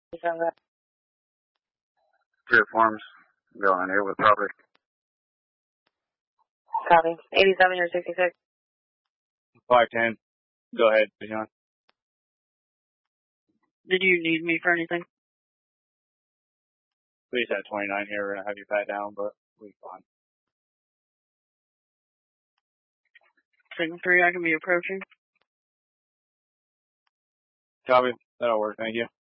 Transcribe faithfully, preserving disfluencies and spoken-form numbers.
Clear forms going here with Robert. Copy. eighty-seven or sixty-six. five ten. Go ahead, John. Did you need me for anything? We just had twenty-nine here. We're going to have you pat down, but we'll be fine. Signal three, I can be approaching. Copy. That'll work. Thank you.